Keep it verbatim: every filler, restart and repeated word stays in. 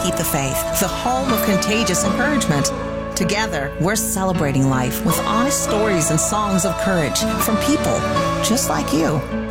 Keep the Faith, the home of contagious encouragement. Together, we're celebrating life with honest stories and songs of courage from people just like you.